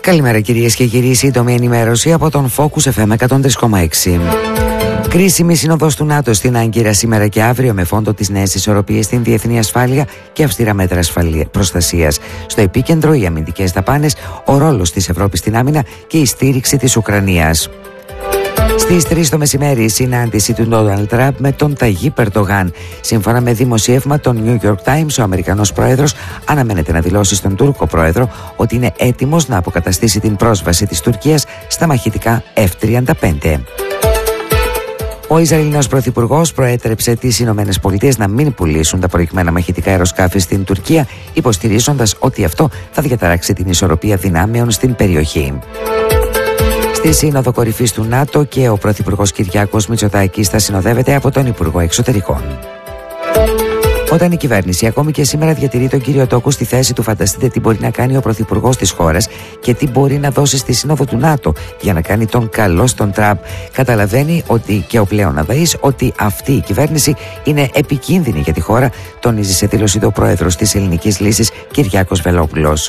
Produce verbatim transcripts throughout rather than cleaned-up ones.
Καλημέρα κυρίες και κύριοι, σύντομη ενημέρωση από τον Focus εφ εμ εκατόν τρία κόμμα έξι. Κρίσιμη σύνοδος του ΝΑΤΟ στην Άγκυρα σήμερα και αύριο με φόντο τις νέες ισορροπίες στην διεθνή ασφάλεια και αυστηρά μέτρα προστασίας. Στο επίκεντρο οι αμυντικές δαπάνες, ο ρόλος της Ευρώπης στην άμυνα και η στήριξη της Ουκρανίας. Στις τρεις το μεσημέρι η συνάντηση του Ντόναλντ Τραμπ με τον Ταγίπ Ερντογάν. Σύμφωνα με δημοσίευμα των New York Times, ο Αμερικανός πρόεδρος αναμένεται να δηλώσει στον Τούρκο πρόεδρο ότι είναι έτοιμος να αποκαταστήσει την πρόσβαση της Τουρκίας στα μαχητικά εφ τριάντα πέντε. Ο Ισραηλινός πρωθυπουργός προέτρεψε τις Ηνωμένες Πολιτείες να μην πουλήσουν τα προηγμένα μαχητικά αεροσκάφη στην Τουρκία, υποστηρίζοντας ότι αυτό θα διαταράξει την ισορροπία δυνάμεων στην περιοχή. Στη Σύνοδο Κορυφής του ΝΑΤΟ και ο Πρωθυπουργός Κυριάκος Μητσοτάκης θα συνοδεύεται από τον Υπουργό Εξωτερικών. Όταν η κυβέρνηση ακόμη και σήμερα διατηρεί τον κύριο Τόκο στη θέση του, φανταστείτε τι μπορεί να κάνει ο Πρωθυπουργός της χώρας και τι μπορεί να δώσει στη Σύνοδο του ΝΑΤΟ για να κάνει τον καλό στον Τραμπ. Καταλαβαίνει ότι και ο πλέον αδαής ότι αυτή η κυβέρνηση είναι επικίνδυνη για τη χώρα, τονίζει σε δήλωση του ο πρόεδρος της Ελληνικής Λύσης Κυριάκος Βελόπουλος.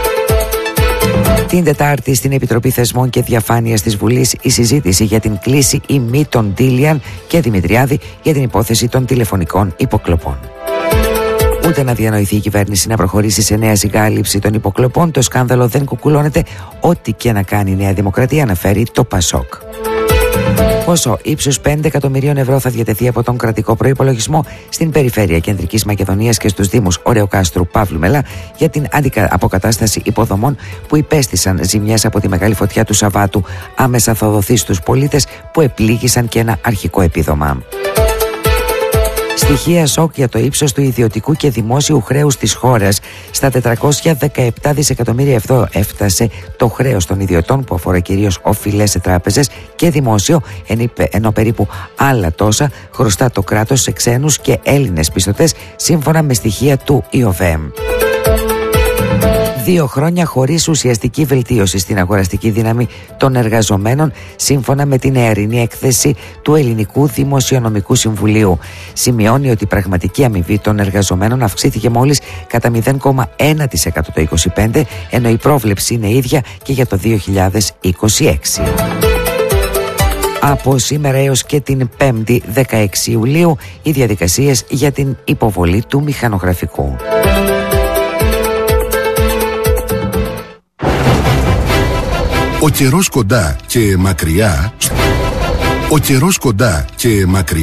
Την Τετάρτη στην Επιτροπή Θεσμών και Διαφάνειας της Βουλής η συζήτηση για την κλίση ή μη των Ντίλιαν και Δημητριάδη για την υπόθεση των τηλεφωνικών υποκλοπών. Ούτε να διανοηθεί η κυβέρνηση να προχωρήσει σε νέα συγκάλυψη των υποκλοπών, το σκάνδαλο δεν κουκουλώνεται, ό,τι και να κάνει η Νέα Δημοκρατία, αναφέρει το Πασόκ. Ποσό ύψους πέντε εκατομμυρίων ευρώ θα διατεθεί από τον κρατικό προϋπολογισμό στην περιφέρεια Κεντρικής Μακεδονίας και στους Δήμους Ωρεοκάστρου Παύλου Μελά για την αποκατάσταση υποδομών που υπέστησαν ζημιές από τη μεγάλη φωτιά του Σαββάτου. Άμεσα θα δοθεί στους πολίτες που επλήγησαν και ένα αρχικό επίδομα. Στοιχεία σοκ για το ύψος του ιδιωτικού και δημόσιου χρέους της χώρας. Στα τετρακόσια δεκαεπτά δισεκατομμύρια ευρώ έφτασε το χρέος των ιδιωτών, που αφορά κυρίως οφειλές σε τράπεζες και δημόσιο, ενώ περίπου άλλα τόσα χρωστά το κράτος σε ξένους και Έλληνες πιστωτές, σύμφωνα με στοιχεία του ΙΟΒΕΜ. Δύο χρόνια χωρίς ουσιαστική βελτίωση στην αγοραστική δύναμη των εργαζομένων, σύμφωνα με την νεαρινή έκθεση του Ελληνικού Δημοσιονομικού Συμβουλίου. Σημειώνει ότι η πραγματική αμοιβή των εργαζομένων αυξήθηκε μόλις κατά μηδέν κόμμα ένα τοις εκατό το είκοσι πέντε, ενώ η πρόβλεψη είναι ίδια και για το δύο χιλιάδες είκοσι έξι. Από σήμερα έως και την πέμπτη δεκαέξι Ιουλίου οι διαδικασίες για την υποβολή του μηχανογραφικού. Ο καιρός κοντά και μακριά. Ο καιρός κοντά και μακριά.